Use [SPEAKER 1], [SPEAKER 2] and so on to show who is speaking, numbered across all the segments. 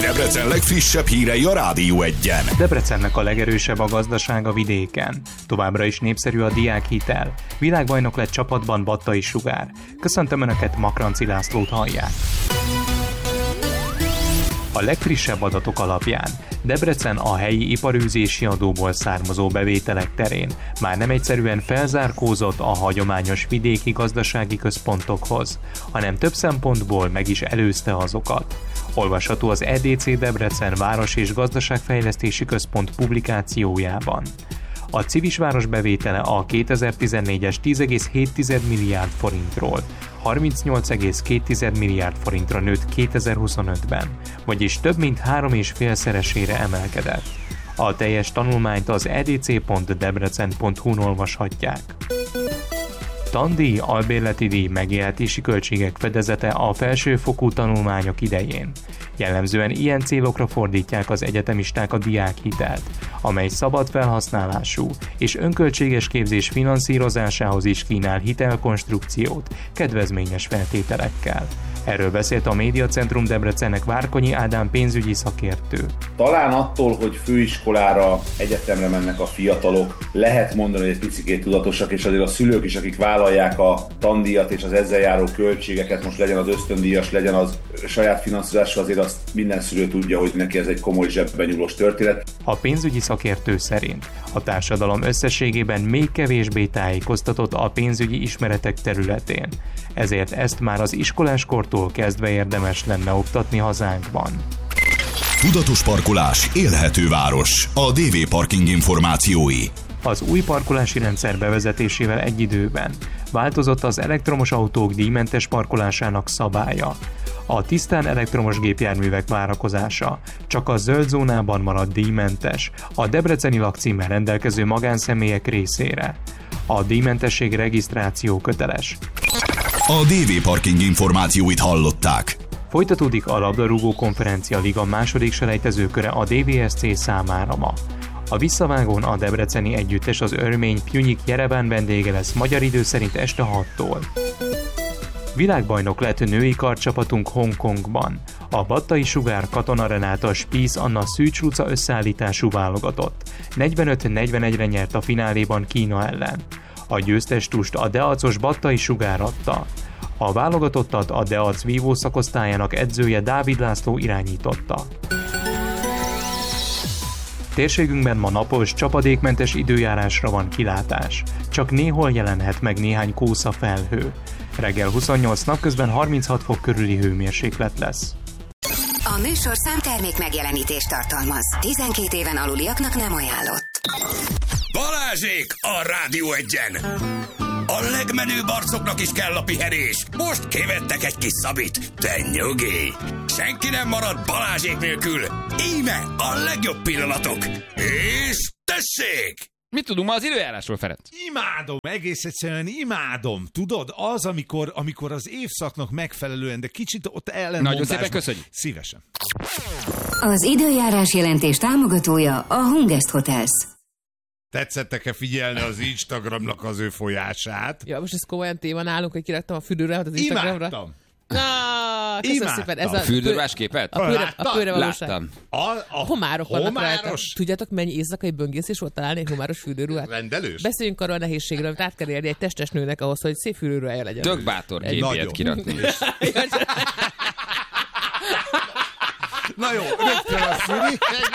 [SPEAKER 1] Debrecen legfrissebb hírei a Rádió Egyen.
[SPEAKER 2] Debrecennek a legerősebb a gazdasága vidéken. Továbbra is népszerű a diákhitel. Világbajnok lett csapatban Battai Sugár. Köszöntöm Önöket, Makranci Lászlót hallják. A legfrissebb adatok alapján Debrecen a helyi iparűzési adóból származó bevételek terén már nem egyszerűen felzárkózott a hagyományos vidéki gazdasági központokhoz, hanem több szempontból meg is előzte azokat. Olvasható az EDC Debrecen Város- és Gazdaságfejlesztési Központ publikációjában. A Civisváros bevétele a 2014-es 10,7 milliárd forintról 38,2 milliárd forintra nőtt 2025-ben, vagyis több mint 3,5-szeresére emelkedett. A teljes tanulmányt az edc.debrecen.hu-n olvashatják. Tandíj, albérleti díj, megélhetési költségek fedezete a felsőfokú tanulmányok idején. Jellemzően ilyen célokra fordítják az egyetemisták a diákhitelt, amely szabad felhasználású és önköltséges képzés finanszírozásához is kínál hitelkonstrukciót kedvezményes feltételekkel. Erről beszélt a Médiacentrum Debrecennek Várkonyi Ádám pénzügyi szakértő.
[SPEAKER 3] Talán attól, hogy főiskolára, egyetemre mennek a fiatalok, lehet mondani, hogy egy picikét tudatosak, és azért a szülők is, akik vállalják a tandíjat és az ezzel járó költségeket, most legyen az ösztöndíjas, legyen az saját finanszírozása, azért azt minden szülő tudja, hogy neki ez egy komoly zsebben nyúlós történet.
[SPEAKER 2] A pénzügyi szakértő szerint a társadalom összességében még kevésbé tájékoztatott a pénzügyi ismeretek területén, ezért ezt már az iskoláskortól kezdve érdemes lenne oktatni hazánkban.
[SPEAKER 1] Tudatos parkolás, élhető város. A DV Parking információi.
[SPEAKER 2] Az új parkolási rendszer bevezetésével egy időben változott az elektromos autók díjmentes parkolásának szabálya. A tisztán elektromos gépjárművek várakozása csak a zöld zónában marad díjmentes a debreceni lakcímmel rendelkező magánszemélyek részére. A díjmentesség regisztráció köteles.
[SPEAKER 1] A DV Parking információit hallották.
[SPEAKER 2] Folytatódik a labdarúgó konferencia liga második selejtezőköre a DVSC számára ma. A visszavágón a debreceni együttes az örmény Pjunyik Jereván vendége lesz magyar idő szerint este 6-tól. Világbajnok lett női karcsapatunk Hongkongban. A Battai Sugár Katona Renáta Spies Anna Szűcs Luca összeállítású válogatott 45-41-re nyert a fináléban Kína ellen. A győztestust a Deacos Battai Sugár adta. A válogatottat a Deac vívó szakosztályának edzője Dávid László irányította. Térségünkben ma napos, csapadékmentes időjárásra van kilátás. Csak néhol jelenhet meg néhány kósza felhő. Reggel 28, napközben 36 fok körüli hőmérséklet lesz.
[SPEAKER 4] A műsor számtermék megjelenítést tartalmaz. 12 éven aluliaknak nem ajánlott.
[SPEAKER 5] Balázsék a Rádió Egyen! A legmenőbb arcoknak is kell a pihenés. Most kivettek egy kis szabit. Te nyugi! Senki nem marad Balázsék nélkül. Íme a legjobb pillanatok. És tessék!
[SPEAKER 6] Mit tudunk ma az időjárásról, Ferenc?
[SPEAKER 7] Imádom, egész egyszerűen imádom. Tudod, az, amikor az évszaknak megfelelően, de kicsit ott ellenmondásban.
[SPEAKER 6] Nagyon szépen köszönjük.
[SPEAKER 7] Szívesen.
[SPEAKER 4] Az időjárás jelentés támogatója a Hungest Hotels.
[SPEAKER 7] Tetszettek-e figyelni az Instagramnak az ő folyását?
[SPEAKER 8] Ja, most ez komolyan téma nálunk, hogy kiraktam a fürdőruhát az Instagramra?
[SPEAKER 7] Imádtam.
[SPEAKER 8] Na, köszönöm szépen. Ez
[SPEAKER 6] a fürdőruhás képet?
[SPEAKER 8] A pőre valóság.
[SPEAKER 6] Láttam.
[SPEAKER 8] A homárok vannak rajta.
[SPEAKER 7] Homáros?
[SPEAKER 8] Tudjátok, mennyi éjszakai böngészés volt találni egy homáros fürdőruhát?
[SPEAKER 7] Rendelős?
[SPEAKER 8] Beszéljünk arról a nehézségről, amit át kell érni egy testes nőnek ahhoz, hogy szép fürdőruhája legyen.
[SPEAKER 6] Tök bátor képet kirakni.
[SPEAKER 7] Na jó, rögtön a szüli.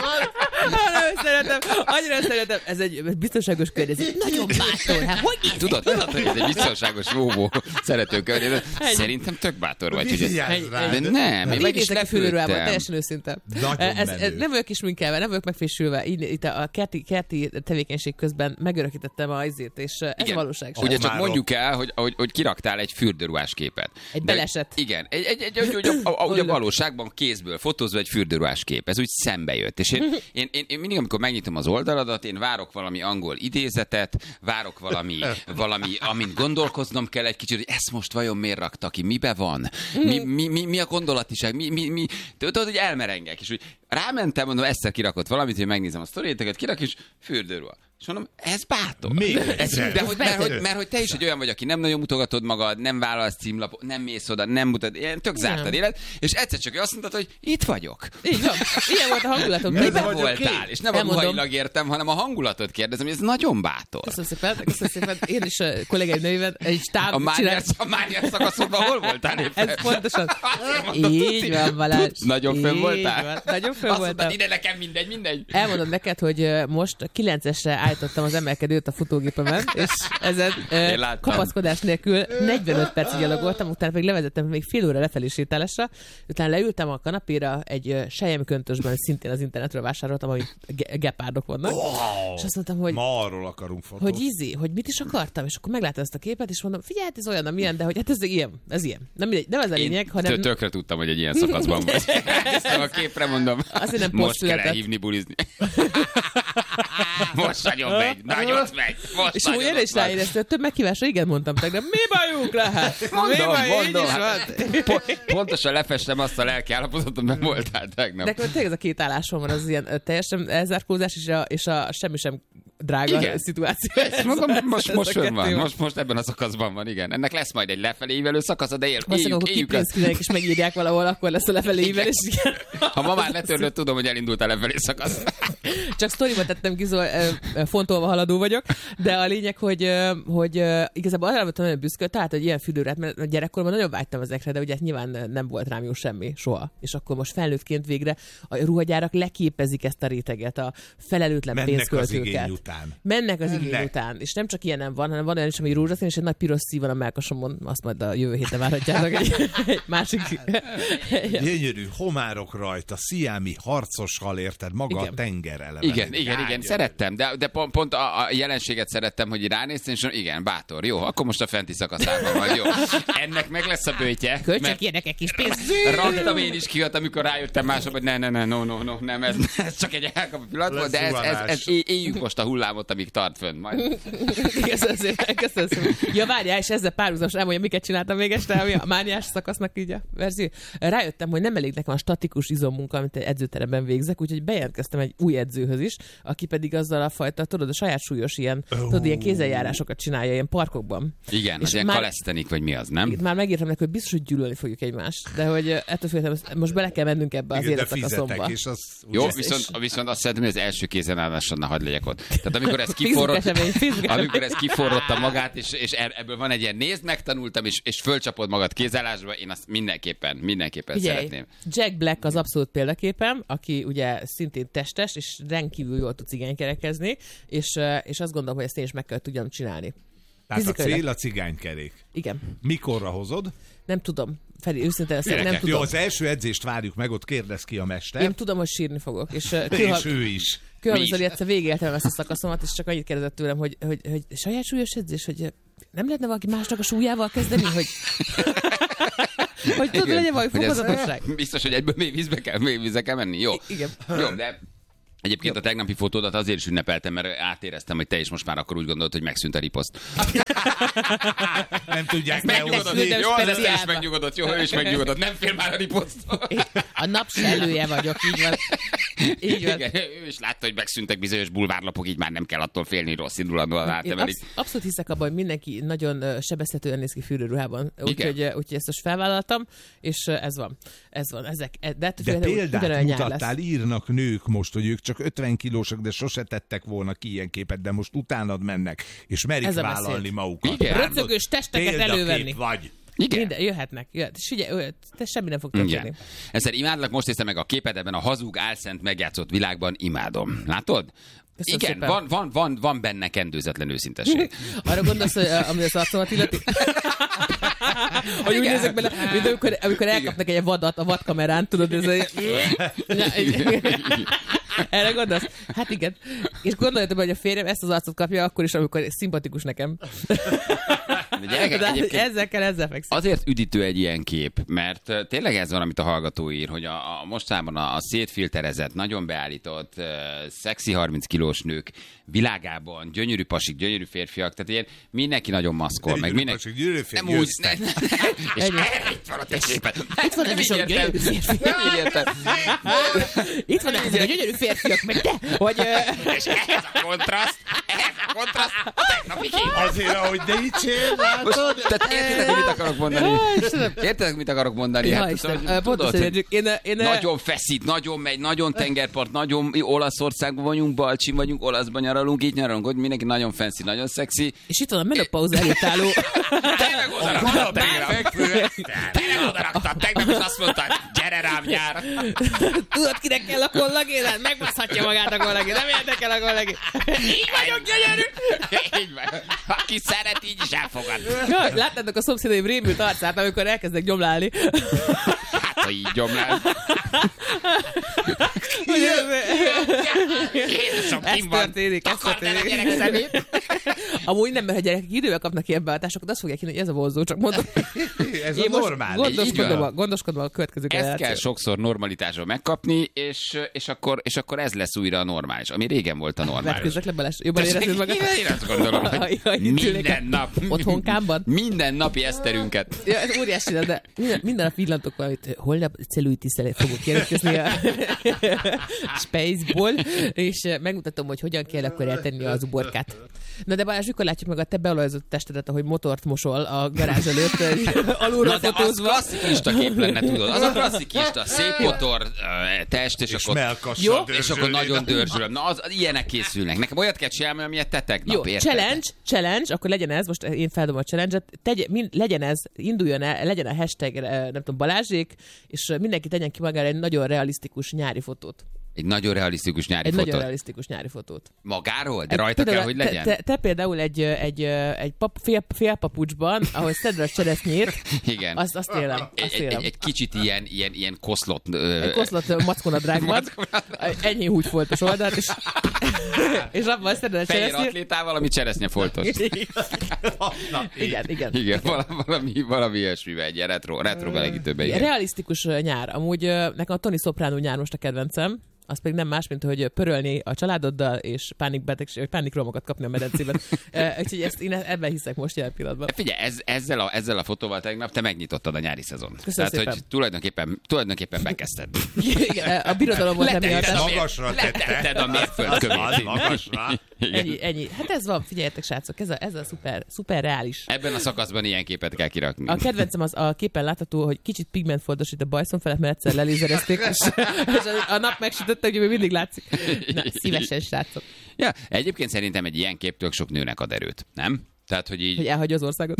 [SPEAKER 8] Annyira szeretem. Ez egy biztonságos környezet. Nagyon bátor. Hát, hogy
[SPEAKER 6] Tudod, hogy ez egy biztonságos jóvó szerető környezet. Szerintem tök bátor vagy. De nem, én meg is lepődtem.
[SPEAKER 8] Teljesen őszinte. Nem vagyok kisminkelve, nem vagyok megfésülve. Itt a kerti tevékenység közben megörökítettem a izét, és ez a valóság.
[SPEAKER 6] Ugye csak mondjuk el, hogy kiraktál egy fürdőruhás képet.
[SPEAKER 8] Egy beleset.
[SPEAKER 6] Igen, a valóságban kézből fotózva egy fürdőruhás kép. Ez úgy szembe jött. És én mindig, amikor megnyitom az oldaladat, én várok valami angol idézetet, várok valami, amint gondolkoznom kell egy kicsit, hogy ezt most vajon miért rakta ki, mibe van, mi a gondolatiság, tudod, hogy elmerengek, és úgy rámentem, mondom, egyszer kirakott valamit, hogy megnézem a sztoriéteket, kirak, és fürdőruha. És mondom, ez bátor.
[SPEAKER 7] Mert
[SPEAKER 6] hogy te is egy olyan vagy, aki nem nagyon mutogatod magad, nem vállalsz címlapot, nem mész oda, nem mutat, ilyen tök zártad élet, és egyszer csak azt mondtad, hogy itt vagyok.
[SPEAKER 8] Így van. Ilyen volt a hangulatom.
[SPEAKER 6] Miben voltál? És nem a ruhailag értem, hanem a hangulatot kérdezem, hogy ez nagyon bátor.
[SPEAKER 8] Köszönöm szépen. Én is kollégáim nőiben egy stáb
[SPEAKER 6] a Mániás szakaszodban hol voltál éppen?
[SPEAKER 8] Ez pontosan. Így van, Balázs.
[SPEAKER 6] Nagyon fönn voltál?
[SPEAKER 8] Nagyon fönn voltam.
[SPEAKER 6] Azt mondtad, ide nekem mindegy.
[SPEAKER 8] Elmondom neked, hogy most 9-esre állítottam az emelkedőt a futógépemen, és ezen kapaszkodás nélkül 45 percig gyalogoltam, utána pedig levezettem még fél óra lefelé sétálásra, utána leültem a kanapéra egy selyemköntösben, szintén az internetről vásároltam, amit gepárdok vannak, és azt mondtam, hogy
[SPEAKER 7] ma arról akarunk fotót.
[SPEAKER 8] Hogy mit is akartam, és akkor megláttam ezt a képet, és mondom, figyelj, ez olyan, amilyen, de hogy hát ez ilyen. Nem ez a lényeg, hanem...
[SPEAKER 6] Tökre tudtam, hogy egy ilyen szakaszban vagy. Ezt a képre mondom, most kell elhívni bulizni. Most nagyon megy.
[SPEAKER 8] És úgy én is ráéreztem, több meghívásra igen mondtam tegnap. Mi bajuk lehet?
[SPEAKER 6] Mondom. Pontosan lefestem azt a lelki állapotot, mert voltál tegnap.
[SPEAKER 8] Nekem tényleg ez a két állásom van, az ilyen teljesen elzárkózás és a semmi sem drága szituáció.
[SPEAKER 6] Most fönn van. Most ebben a szakaszban van, igen. Ennek lesz majd egy lefelé ívelő szakasz, de éljük
[SPEAKER 8] ezt. És megírják valahol, akkor lesz a lefelé ívelés.
[SPEAKER 6] Ha ma már letörlött, tudom, hogy elindult a lefelé szakasz.
[SPEAKER 8] Csak sztoriba tettem ki, fontolva haladó vagyok, de a lényeg, hogy igazából arra voltam nagyon büszke, tehát egy ilyen fürdőre, mert gyerekkorban nagyon vágytam ezekre, de ugye nyilván nem volt rám jó semmi, soha. És akkor most felnőttként végre a ruhagyárak leképezik ezt a réteget, a felelőtlen pénzköltőket. Mennek az igény után. És nem csak ilyen nem van, hanem van olyan is, ami rózsaszín, és egy nagy piros szív van a mellkasomon, azt majd a jövő héten várhatjátok egy másik.
[SPEAKER 7] Gyönyörű homárok rajta, sziámi harcos hal, érted, maga a tenger eleve.
[SPEAKER 6] Igen, szerettem, de pont a jelenséget szerettem, hogy ránéztem, és igen, bátor, jó, akkor most a fenti szakaszában vagy, jó. Ennek meg lesz a bőtje.
[SPEAKER 8] Költsek érdekek kis pénzt.
[SPEAKER 6] Raktam én is kihat, amikor rájöttem mások, hogy nem, ez csak egy elkapott pillanat volt, de ez éljük most a hullámot, amíg tart fönn majd.
[SPEAKER 8] Köszönöm szépen. Ja, várjál, és ezzel párhuzamos elmondja, miket csináltam még este, ami a mániás szakasznak így a verzió. Rájöttem, hogy nem elég nekem a statikus izommunka, amit egy edzőteremben végzek, úgyhogy bejelentkeztem egy új edzőhöz is, aki pedig azzal a fajta, tudod, a saját súlyos ilyen kézzeljárásokat csinálja ilyen parkokban.
[SPEAKER 6] Igen, és ilyen kalesztenik, vagy mi az, nem?
[SPEAKER 8] Már megírtam neki, hogy biztos, hogy gyűlölni fogjuk egymást, de hogy ettől féltem, most bele kell mennünk ebbe az életszakaszomba.
[SPEAKER 6] Jó, viszont azt szeretném, hogy az első kézenálláson ne hagyd legyek ott. Tehát amikor ez kiforrotta magát, és ebből van egy ilyen nézd, megtanultam, és fölcsapod magad kézállásba, én azt mindenképpen szeretném.
[SPEAKER 8] Jack Black az abszolút példaképem, aki ugye szintén testes, és rendkívül jól tud cigánykerekezni, és azt gondolom, hogy ezt én is meg kell tudjam csinálni.
[SPEAKER 7] Tehát a cél a cigánykerék.
[SPEAKER 8] Igen.
[SPEAKER 7] Mikorra hozod?
[SPEAKER 8] Nem tudom. Feri, őszintén nem tudom.
[SPEAKER 7] Jó, az első edzést várjuk meg, ott kérdez ki a mester.
[SPEAKER 8] Én tudom, hogy sírni fogok. És
[SPEAKER 7] ő is.
[SPEAKER 8] Kőhalmi egyszer végigéltem ezt a szakaszomat, és csak annyit kérdezett tőlem, hogy saját súlyos edzés, hogy nem lehetne valaki másnak a súlyával kezdeni, hogy tudod, legyen valami fokozatosság.
[SPEAKER 6] Biztos, hogy egyből mély vízbe kell menni? Jó.
[SPEAKER 8] Igen.
[SPEAKER 6] Jó, de egyébként a tegnapi fotódat azért is ünnepeltem, mert átéreztem, hogy te is most már akkor úgy gondolod, hogy megszűnt a riposzt.
[SPEAKER 7] Nem tudják
[SPEAKER 6] megnyugodott. Jó, ez te is megnyugodott. Jó, ő is megnyugodott. Nem fél már a riposzt.
[SPEAKER 8] A napselője vagyok, így van.
[SPEAKER 6] Igen, ő is látta, hogy megszűntek bizonyos bulvárlapok, így már nem kell attól félni, rossz indulatban átemelik.
[SPEAKER 8] Abszolút hiszek abban, hogy mindenki nagyon sebezhetően néz ki fürdőruhában. Úgyhogy ezt most felvállaltam, és ez van.
[SPEAKER 7] De példát mutattál, írnak nők most, hogy ők csak 50 kilósak, de sose tettek volna ki ilyen képet, de most utánad mennek, és merik vállalni magukat.
[SPEAKER 8] Röcögős testeket elővenni.
[SPEAKER 7] Vagy.
[SPEAKER 6] Igen.
[SPEAKER 8] Minden, jöhetnek. Te semmi nem fog történni.
[SPEAKER 6] Egyszer imádlak, most néztem meg a képed ebben a hazug, álszent megjátszott világban, imádom. Látod?
[SPEAKER 8] Köszönöm
[SPEAKER 6] igen, van benne kendőzetlen őszintesség.
[SPEAKER 8] Arra gondolsz, hogy ami az arcomat illeti? Hogy úgy nézek bele, mint amikor elkapnak egy vadat a vadkamerán, tudod, ez erre gondolsz? Hát igen. És gondoljatok, hogy a férjem ezt az arcot kapja akkor is, amikor szimpatikus nekem. De ezzel fekszik.
[SPEAKER 6] Azért üdítő egy ilyen kép, mert tényleg ez van, amit a hallgató ír, hogy a mostában a szétfilterezett, nagyon beállított, szexi 30 kilós nők világában gyönyörű pasik, gyönyörű férfiak, tehát ilyen mindenki nagyon maszkol, meg mindenki.
[SPEAKER 7] Pasik, gyönyörű férfiak.
[SPEAKER 6] Nem úgy. És itt van a térképen.
[SPEAKER 8] Itt van ez is a gyönyörű férfiak. Itt van ez a gyönyörű férfiak, meg te, hogy...
[SPEAKER 6] Ez a kontraszt, a tegnapi kép.
[SPEAKER 7] Azért, ahogy dicsér, látod?
[SPEAKER 6] Tehát értitek, mit akarok mondani? Értitek, mit akarok mondani?
[SPEAKER 8] Ja,
[SPEAKER 6] Hát,
[SPEAKER 8] Isten,
[SPEAKER 6] tudod,
[SPEAKER 8] én
[SPEAKER 6] nagyon feszít, nagyon megy, nagyon tengerpart, nagyon Olaszországban vagyunk, Balcsin vagyunk, Olaszban nyaralunk, így nyaralunk, hogy mindenki nagyon fancy, nagyon szexi.
[SPEAKER 8] És itt van a menopauza előtt álló.
[SPEAKER 6] Tényleg oda raktad, tegnap is azt mondtad, gyere rám nyár.
[SPEAKER 8] Tudod, kinek kell a kollagén? Megbaszhatja magát a kollagén, nem érdekel a kollagén. Így vagyok gyönyörű.
[SPEAKER 6] Így van. Aki szeret, így is elfogad.
[SPEAKER 8] Ja, láttátok a szomszédaim rémült arcát, amikor elkezdek gyomlálni.
[SPEAKER 6] Hát, ha így gyomlál. Jézusom, kim van? Takard el a gyerek szemét.
[SPEAKER 8] Amúgy nem, mert ha gyerekek idővel kapnak ilyen beadásokat, azt fogják hinni, hogy ez a vonzó, csak mondom.
[SPEAKER 7] Ez a normális.
[SPEAKER 8] Gondoskodom a következő
[SPEAKER 6] ezt kell sokszor normalitásról megkapni, és akkor ez lesz újra a normális, ami régen volt a normális.
[SPEAKER 8] Vetkőzzek le, Balázs? Jobban érezted magad?
[SPEAKER 6] Én azt gondolom, hogy minden nap.
[SPEAKER 8] Otthonkámban?
[SPEAKER 6] Minden napi eszterünket.
[SPEAKER 8] Ja, ez óriási, de minden nap villantok valamit. Holnap cellulitis-szel fogok jelentkezni a Spaceból, és megmutatom, hogy hogyan kell akkor eltenni az uborkát. Na de Balázs, mikor látjuk meg a te beolajozott testedet, ahogy motort mosol a garázs előtt, alulra fotózva.
[SPEAKER 6] Az klasszikista kép lenne, tudod. Az a klasszikista, szép motor, test, és akkor nagyon dörzsülöm. Na, az ilyenek készülnek. Nekem olyat kell csinálni, amilyet te tegnap, érted?
[SPEAKER 8] Challenge, akkor legyen ez, most én feldobom a challenge-et, legyen ez, induljon el, legyen a hashtag, nem tudom, Balázsék, és mindenki tegyen ki magára egy nagyon realisztikus nyári fotót.
[SPEAKER 6] Egy nagyon realisztikus nyári fotót.
[SPEAKER 8] Nagyon realisztikus nyári fotót.
[SPEAKER 6] Magáról? De rajta kell, hogy legyen?
[SPEAKER 8] Te például egy félpapucsban, ahol szedre a cseresznyét,
[SPEAKER 6] igen.
[SPEAKER 8] Azt élem.
[SPEAKER 6] Egy kicsit ilyen koszlott...
[SPEAKER 8] Egy koszlott mackonadrágban. Ennyi húgyfoltos oldalt, és abban szedre a cseresznyét.
[SPEAKER 6] Fehér atlétával, ami cseresznyefoltos.
[SPEAKER 8] Igen.
[SPEAKER 6] Valami ilyesmivel, egy ilyen retro belegítőben.
[SPEAKER 8] Realisztikus nyár. Amúgy nekem a Tony Soprano nyár most a kedvencem. Az pedig nem más, mint hogy pörölni a családoddal, és pánikromokat kapni a medencében. Úgyhogy én ebben hiszek most jelen pillanatban.
[SPEAKER 6] Figyelj, ezzel a fotóval tegnap te megnyitottad a nyári szezont.
[SPEAKER 8] Köszönöm
[SPEAKER 6] tehát,
[SPEAKER 8] szépen.
[SPEAKER 6] hogy tulajdonképpen bekezdted.
[SPEAKER 8] Igen, a birodalom volt emiatt.
[SPEAKER 6] Letetted a mérföldkövét.
[SPEAKER 7] Magasra.
[SPEAKER 8] Ennyi. Hát ez van, figyeljetek srácok, ez a szuper reális.
[SPEAKER 6] Ebben a szakaszban ilyen képet kell kirakni.
[SPEAKER 8] A kedvencem az a képen látható, hogy kicsit pigmentfoltosít a bajszom felett, mert egyszer lelézerezték, és a nap megsütötte, hogy mindig látszik. Na, szívesen srácok.
[SPEAKER 6] Ja, egyébként szerintem egy ilyen képtől sok nőnek ad erőt, nem? Tehát, hogy így...
[SPEAKER 8] Hogy elhagyja az országot?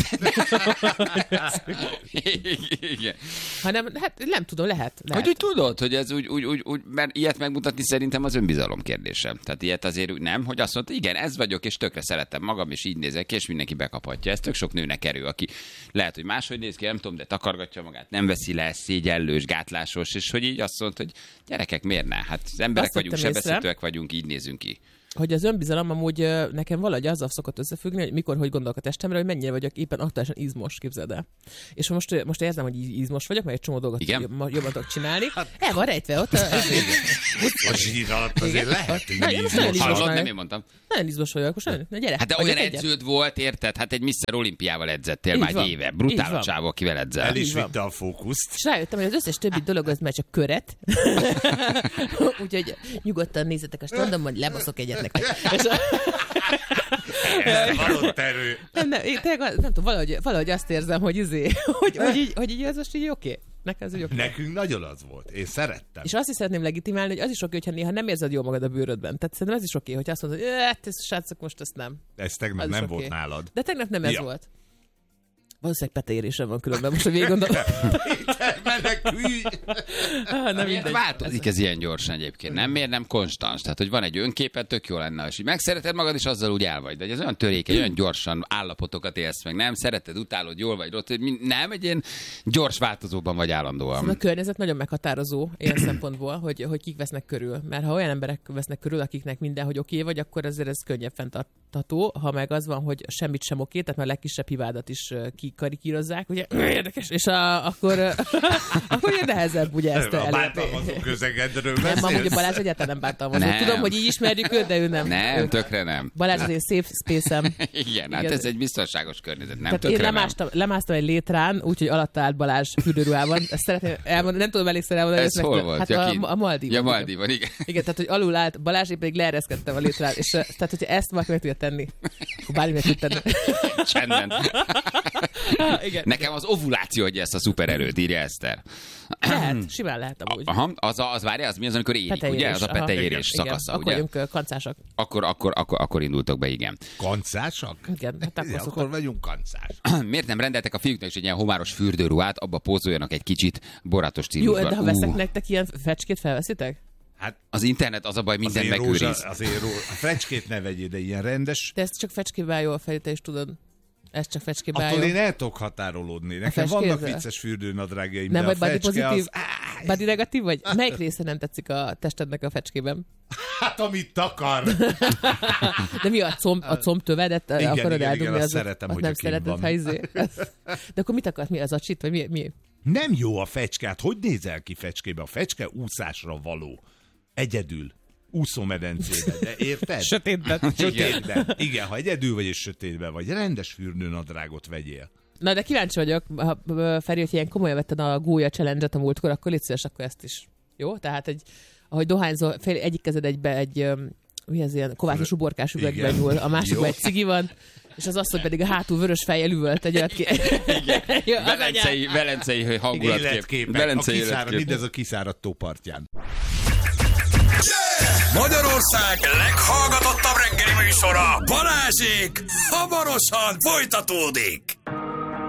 [SPEAKER 6] Igen.
[SPEAKER 8] Hanem, hát nem tudom, lehet.
[SPEAKER 6] Hogy úgy tudod, hogy ez úgy, mert ilyet megmutatni szerintem az önbizalom kérdése. Tehát ilyet azért úgy nem, hogy azt mondta, igen, ez vagyok, és tökre szeretem magam, és így nézek ki, és mindenki bekaphatja. Ez tök sok nőnek erő, aki lehet, hogy máshogy néz ki, nem tudom, de takargatja magát, nem veszi le, szégyellős, gátlásos, és hogy így azt mondta, hogy gyerekek, miért ne? Hát az emberek vagyunk, sebezhetőek vagyunk, így nézünk ki.
[SPEAKER 8] Hogy az önbizalom amúgy nekem valahogy azzal szokott összefüggni, hogy mikor, hogy gondolok a testemre, hogy mennyire vagyok éppen aktuálisan izmos, képzeld el. És most érzem, hogy izmos vagyok, mert egy csomó dolgot jobban tudok csinálni. El van rejtve ott.
[SPEAKER 7] A zsír alatt azért lehetünk izmos.
[SPEAKER 6] Hallod, nem én mondtam.
[SPEAKER 8] Nagyon izmos vagyok, most nagyon, gyere.
[SPEAKER 6] Hát de olyan edződ volt, érted? Hát egy Mr. Olimpiával edzettél már egy éve. Brutál a csávó, akivel edzel.
[SPEAKER 7] El is vitte a fókuszt.
[SPEAKER 8] És rájöttem, hogy az összes többi dolog az már csak köret. Úgyhogy nyugodtan nézzetek a standomban, hogy lebaszok egyet nektek.
[SPEAKER 7] Valott erő.
[SPEAKER 8] Nem tudom, valahogy azt érzem, hogy hogy így ez most így oké.
[SPEAKER 7] Nekünk nagyon az volt. Én szerettem.
[SPEAKER 8] És azt is szeretném legitimálni, hogy az is oké, hogyha néha nem érzed jól magad a bőrödben. Tehát szerintem ez is oké, hogy azt mondod, hogy srácok, most ezt nem.
[SPEAKER 7] Ez tegnap nem volt nálad.
[SPEAKER 8] De tegnap nem ez volt. Valószínűleg peteérésem van különben, most a végig gondolom.
[SPEAKER 7] Menekülj!
[SPEAKER 6] Változik ez ilyen gyorsan egyébként, nem? Miért nem konstans? Tehát, hogy van egy önképed, tök jó lenne, és így megszereted magad, és azzal úgy el vagy. De ez olyan törékeny, olyan gyorsan állapotokat élsz meg, nem? Szereted, utálod, jól vagy rossz, nem? Egy ilyen gyors változóban vagy állandóan.
[SPEAKER 8] Szóval a környezet nagyon meghatározó ilyen szempontból, hogy kik vesznek körül. Mert ha olyan emberek vesznek körül, akiknek mindenhogy oké vagy, akkor azért ez könnyebb elfogadható, ha meg az van, hogy semmit sem oké, tehát már a legkisebb hibádat is kikarikírozzák, ugye, érdekes, és akkor ugye nehezebb ugye ezt elérni.
[SPEAKER 7] A bántalmazó közegedről beszélsz?
[SPEAKER 8] Nem, amúgy a Balázs egyáltalán nem bántalmazó. Tudom, hogy így ismerjük őt, de ő nem.
[SPEAKER 6] Nem, tökre nem.
[SPEAKER 8] Balázs az én safe space-em.
[SPEAKER 6] Igen, hát ez egy biztonságos környezet, nem,
[SPEAKER 8] tehát én lemásztam egy létrán, úgyhogy alatta állt Balázs fürdőruhában. Ezt szeretném elmondani, nem tudom elégszer elmondani.
[SPEAKER 6] Ez hol volt?
[SPEAKER 8] Hát a Maldívon.
[SPEAKER 6] Ja, Maldívon, igen.
[SPEAKER 8] Igen, tehát hogy alul állt Balázs, én pedig leereszkedtem a létrán, és tehát hogyha ezt valaki meg tudja tenni, akkor bármi meg tud tenni.
[SPEAKER 6] Csendben.
[SPEAKER 8] Igen.
[SPEAKER 6] Nekem az ovuláció, hogy ezt a szupererőt írja Eszter.
[SPEAKER 8] Lehet, simán lehet amúgy.
[SPEAKER 6] Aha, az várja, az mi az, amikor érik, ugye? Az a peteérés szakasza,
[SPEAKER 8] akkor
[SPEAKER 6] ugye?
[SPEAKER 8] Akkor vagyunk kancásak.
[SPEAKER 6] Akkor indultok be, igen.
[SPEAKER 7] Kancásak?
[SPEAKER 8] Igen, hát
[SPEAKER 7] akkor vagyunk kancás.
[SPEAKER 6] Miért nem rendeltek a fiúknak is egy ilyen homáros fürdőruhát, abba pózoljanak egy kicsit borátos stílusban?
[SPEAKER 8] Jó, de ha veszek nektek ilyen fecskét, felveszitek?
[SPEAKER 6] Hát az internet az a baj, minden megőriz.
[SPEAKER 7] Azért a fecskét ne vegyél, de ilyen rendes.
[SPEAKER 8] De ezt csak fecskével jó a fejét, te is tudod. Ez csak fecskébe
[SPEAKER 7] attól én el tudok határolódni. Nekem vannak vicces fürdőnadrágjaim,
[SPEAKER 8] nem
[SPEAKER 7] de
[SPEAKER 8] vagy body pozitív?
[SPEAKER 7] Az...
[SPEAKER 8] Body negatív vagy? Melyik része nem tetszik a testednek a fecskében?
[SPEAKER 7] Hát, amit takar.
[SPEAKER 8] De mi a combtövedet akarod eldugni?
[SPEAKER 7] Azt szeretem, hogy
[SPEAKER 8] nem szereted, ha izé. De akkor mit akarsz? Mi az a csit? Vagy mi?
[SPEAKER 7] Nem jó a fecske. Hát hogy nézel ki fecskébe? A fecske úszásra való. Egyedül. Úszómedencébe, de érted?
[SPEAKER 8] Sötétben.
[SPEAKER 7] Igen, ha egyedül vagy és sötétben vagy, rendes fürdőnadrágot vegyél.
[SPEAKER 8] Na, de kíváncsi vagyok, Feri, hogy ilyen komolyan vetted a gólya challenge-et a múltkor, akkor légy szíves, akkor ezt is. Jó? Tehát, ahogy dohányzol, egyik kezed egy mi az ilyen kovászos uborkás üvegben nyúl, a másikban egy cigi van, és az asszony pedig a hátul vörös fejjel üvölt egy olyat ki.
[SPEAKER 6] Velencei hangulatkép.
[SPEAKER 7] Mindez a kiszáradt tó partján.
[SPEAKER 5] Magyarország leghallgatottabb reggeli műsora, Balázsék, hamarosan folytatódik.